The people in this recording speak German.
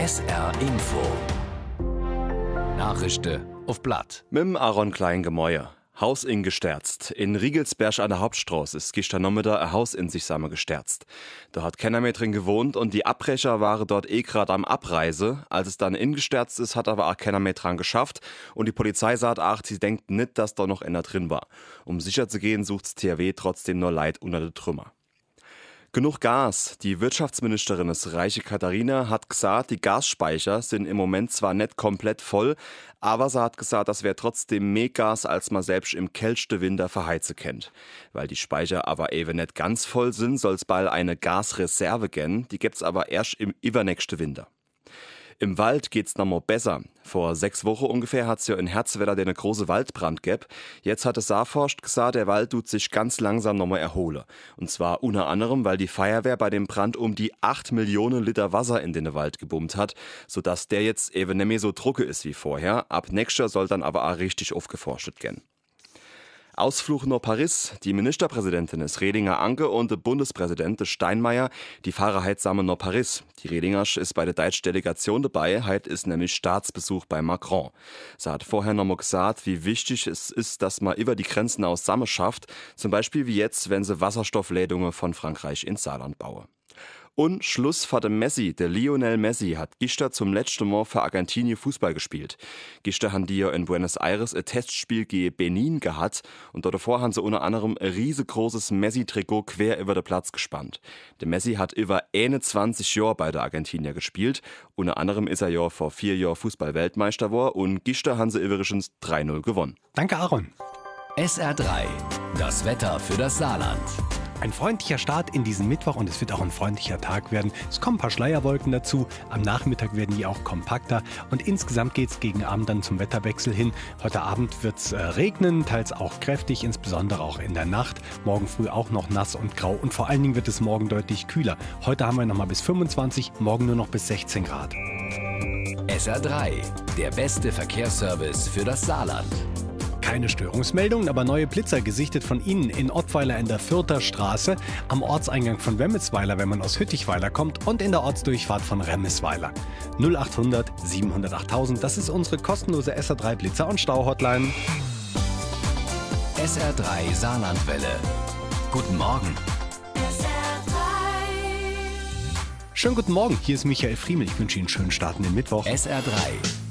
SR Info. Nachrichten auf Blatt. Mit dem Aaron Kleingemäuer. Haus in gesterzt. In Riegelsberg an der Hauptstraße ist gestern Nachmittag ein Haus in sich zusammen gesterzt. Da hat keiner mehr drin gewohnt und die Abbrecher waren dort gerade am Abreise. Als es dann ingesterzt ist, hat aber auch keiner mehr dran geschafft. Und die Polizei sagt auch, sie denkt nicht, dass da noch einer drin war. Um sicher zu gehen, sucht das THW trotzdem nur Leid unter den Trümmer. Genug Gas. Die Wirtschaftsministerin des Reiche Katharina hat gesagt, die Gasspeicher sind im Moment zwar nicht komplett voll, aber sie hat gesagt, das wäre trotzdem mehr Gas, als man selbst im kältesten Winter verheizen kennt. Weil die Speicher aber eben nicht ganz voll sind, soll es bald eine Gasreserve geben. Die gibt's aber erst im übernächsten Winter. Im Wald geht's noch mal besser. Vor 6 Wochen ungefähr hat's ja in Herzwerder den große Waldbrand gegeben. Jetzt hat es Saarforst gesagt, der Wald tut sich ganz langsam noch mal erholen. Und zwar unter anderem, weil die Feuerwehr bei dem Brand um die 8 Millionen Liter Wasser in den Wald gebummt hat, sodass der jetzt eben nicht mehr so trocken ist wie vorher. Ab nächstes Jahr soll dann aber auch richtig aufgeforscht gehen. Ausflug nach Paris. Die Ministerpräsidentin ist Redinger Anke und der Bundespräsident Steinmeier, die fahren heute zusammen nach Paris. Die Redinger ist bei der deutschen Delegation dabei. Heute ist nämlich Staatsbesuch bei Macron. Sie hat vorher noch mal gesagt, wie wichtig es ist, dass man über die Grenzen aus zusammen schafft. Zum Beispiel wie jetzt, wenn sie Wasserstoffleitungen von Frankreich ins Saarland bauen. Und Schluss vor dem Messi. Der Lionel Messi hat gestern zum letzten Mal für Argentinien Fußball gespielt. Gestern haben die ja in Buenos Aires ein Testspiel gegen Benin gehabt und davor haben sie unter anderem ein riesengroßes Messi-Trikot quer über den Platz gespannt. Der Messi hat über 21 Jahre bei der Argentinier gespielt. Unter anderem ist er ja vor 4 Jahren Fußball-Weltmeister geworden und gestern haben sie übrigens 3-0 gewonnen. Danke, Aaron. SR3, das Wetter für das Saarland. Ein freundlicher Start in diesen Mittwoch und es wird auch ein freundlicher Tag werden. Es kommen ein paar Schleierwolken dazu. Am Nachmittag werden die auch kompakter und insgesamt geht es gegen Abend dann zum Wetterwechsel hin. Heute Abend wird es regnen, teils auch kräftig, insbesondere auch in der Nacht. Morgen früh auch noch nass und grau und vor allen Dingen wird es morgen deutlich kühler. Heute haben wir noch mal bis 25, morgen nur noch bis 16 Grad. SR3, der beste Verkehrsservice für das Saarland. Keine Störungsmeldungen, aber neue Blitzer gesichtet von Ihnen in Ottweiler in der Fürther Straße, am Ortseingang von Wemmelsweiler, wenn man aus Hüttichweiler kommt, und in der Ortsdurchfahrt von Remmesweiler. 0800 700 8000, das ist unsere kostenlose SR3 Blitzer- und Stau-Hotline. SR3 Saarlandwelle. Guten Morgen. Schönen guten Morgen, hier ist Michael Friemel. Ich wünsche Ihnen einen schönen Start in den Mittwoch. SR3